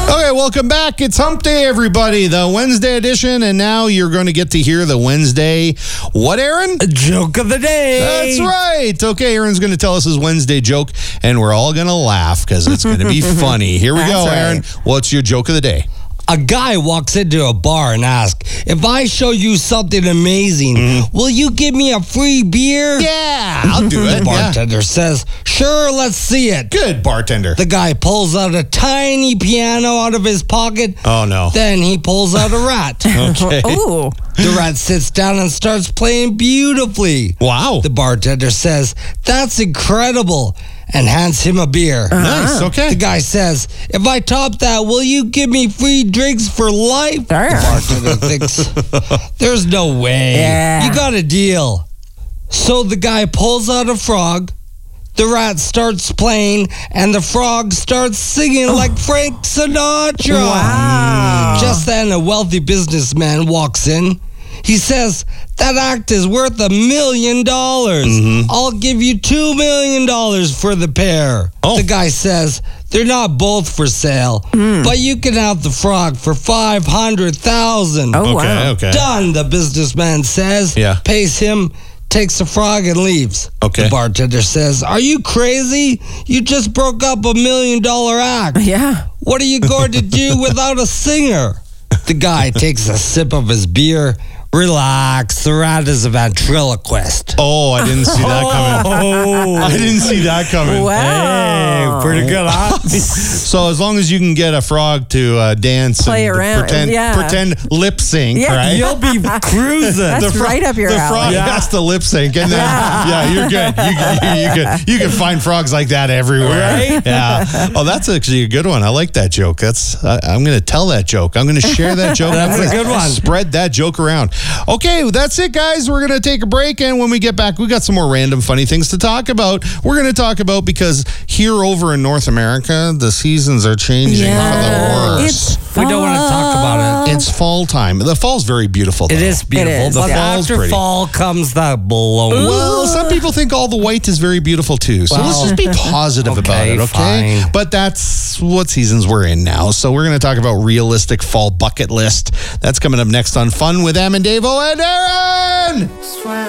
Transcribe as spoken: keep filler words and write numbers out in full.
Okay, welcome back. It's Hump Day, everybody. The Wednesday edition, and now you're going to get to hear the Wednesday, what, Aaron? A joke of the day. That's right. Okay, Aaron's going to tell us his Wednesday joke, and we're all going to laugh because it's going to be funny. Here we That's go, right. Aaron. What's your joke of the day? A guy walks into a bar and asks, if I show you something amazing, Mm-hmm. will you give me a free beer? Yeah, I'll do it. The Yeah. bartender says, sure, let's see it. Good, bartender. The guy pulls out a tiny piano out of his pocket. Oh, no. Then he pulls out a rat. Okay. Ooh. The rat sits down and starts playing beautifully. Wow. The bartender says, that's incredible, and hands him a beer. Nice, okay. The guy says, if I top that, will you give me free drinks for life? Sure. The bartender thinks, there's no way. Yeah. You got a deal. So the guy pulls out a frog. The rat starts playing, and the frog starts singing like Frank Sinatra. Wow. Just then, a wealthy businessman walks in. He says, that act is worth a million dollars. I'll give you two million dollars for the pair. Oh. The guy says, they're not both for sale, but you can have the frog for five hundred thousand dollars. Oh, Okay, wow. okay. Done, the businessman says. Yeah. Pays him, takes the frog, and leaves. Okay. The bartender says, are you crazy? You just broke up a million dollar act. Yeah. What are you going to do without a singer? The guy takes a sip of his beer. Relax, the rat is a ventriloquist. Oh, I didn't see that coming. I didn't see that coming. Wow. Pretty good, huh? So as long as you can get a frog to uh, dance Play and around, pretend, yeah. pretend lip sync, Yeah, right? You'll be cruising. That's fro- right up your the alley. frog Yeah. has to lip sync, and then yeah, you're good. You, can- you, you can you can find frogs like that everywhere. Right? Yeah. Oh, that's actually a good one. I like that joke. That's I, I'm going to tell that joke. I'm going to share that joke. That's I'm a gonna good one. Spread that joke around. Okay, that's it, guys. We're going to take a break, and when we get back, we got some more random funny things to talk about. We're going to talk about because here over in North America, the seasons are changing Yeah. for the worse. It's We don't want to talk about it. It's fall time. The fall's very beautiful, though. It is beautiful. It is, but yeah. Fall's after pretty. fall comes the blow. Well, some people think all the white is very beautiful too. So let's Well, just be positive about okay, it, okay? fine. But that's what seasons we're in now. So we're going to talk about realistic fall bucket list. That's coming up next on Fun with Em and Davo and Aaron. Swear